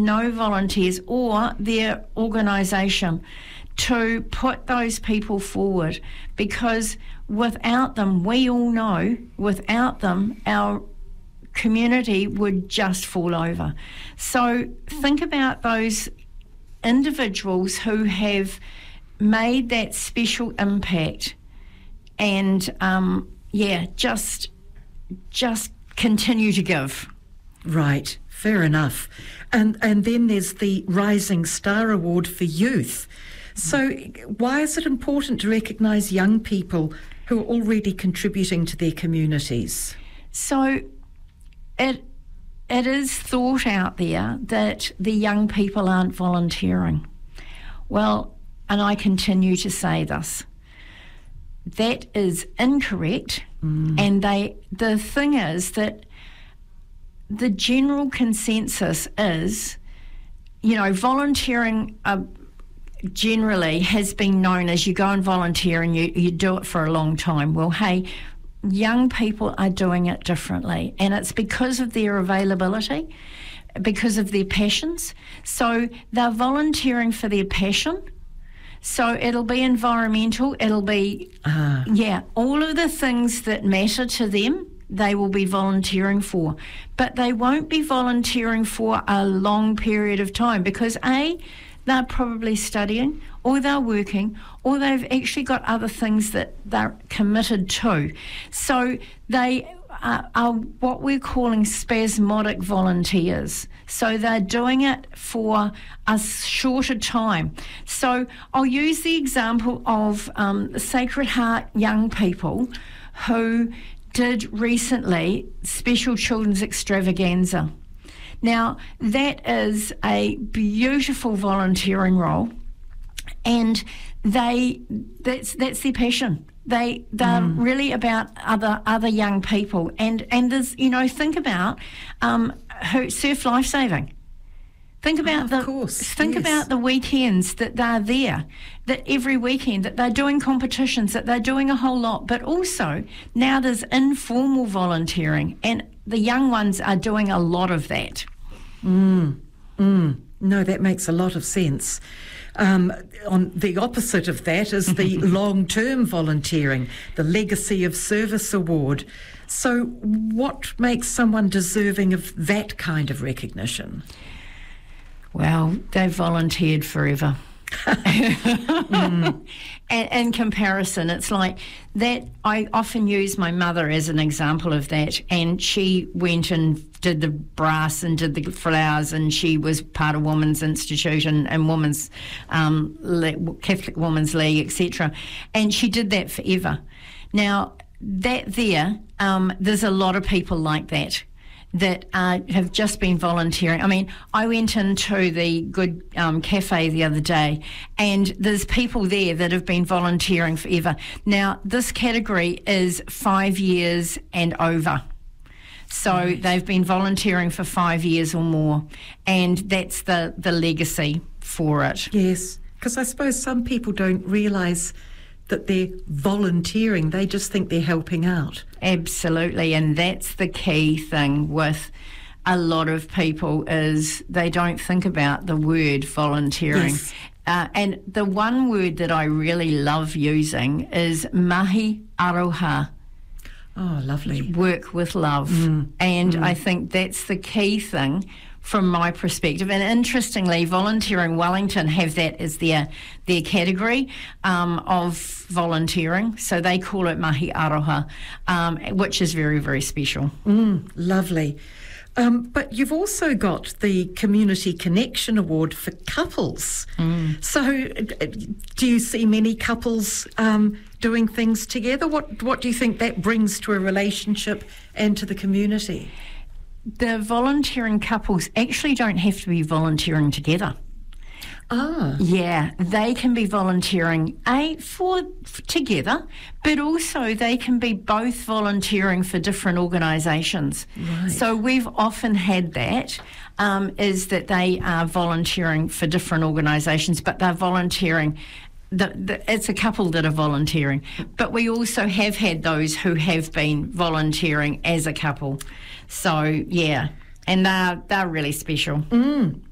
no volunteers or their organisation to put those people forward, because without them, we all know, without them, our community would just fall over. So think about those individuals who have made that special impact, and just continue to give. Right, fair enough. And then there's the Rising Star Award for Youth. So why is it important to recognise young people who are already contributing to their communities? So it is thought out there that the young people aren't volunteering. Well, and I continue to say this, that is incorrect. And the thing is that the general consensus is, volunteering generally has been known as you go and volunteer and you do it for a long time. Well, hey, young people are doing it differently, and it's because of their availability, because of their passions. So they're volunteering for their passion. So it'll be environmental, it'll be, all of the things that matter to them, they will be volunteering for. But they won't be volunteering for a long period of time because, they're probably studying, or they're working, or they've actually got other things that they're committed to. So they are what we're calling spasmodic volunteers. So they're doing it for a shorter time. So I'll use the example of the Sacred Heart young people who did recently Special Children's Extravaganza. Now, that is a beautiful volunteering role, and that's their passion. They're really about other young people, and there's think about surf lifesaving. Think about about the weekends that they're there, that every weekend that they're doing competitions, that they're doing a whole lot. But also now there's informal volunteering, and the young ones are doing a lot of that. No, that makes a lot of sense. On the opposite of that is the long-term volunteering, the Legacy of Service Award. So what makes someone deserving of that kind of recognition? Well, they've volunteered forever. And in comparison, it's like that. I often use my mother as an example of that, and she went and did the brass and did the flowers, and she was part of Women's Institute and Women's Catholic Women's League, etc. And she did that forever. Now, there's a lot of people like that have just been volunteering. I mean, I went into the Good Cafe the other day, and there's people there that have been volunteering forever. Now, this category is 5 years and over. So they've been volunteering for 5 years or more, and that's the legacy for it. Yes, because I suppose some people don't realise that they're volunteering. They just think they're helping out. Absolutely, and that's the key thing with a lot of people is they don't think about the word volunteering. Yes. And the one word that I really love using is mahi aroha. Oh, lovely. Work with love. And I think that's the key thing from my perspective. And interestingly, Volunteering Wellington have that as their category of volunteering. So they call it mahi aroha, which is very, very special. Lovely. But you've also got the Community Connection Award for couples. So do you see many couples doing things together? What do you think that brings to a relationship and to the community? The volunteering couples actually don't have to be volunteering together. Yeah, they can be volunteering for together, but also they can be both volunteering for different organisations. Right. So we've often had that, is that they are volunteering for different organisations, but they're volunteering. It's a couple that are volunteering, but we also have had those who have been volunteering as a couple. So yeah, and they're really special.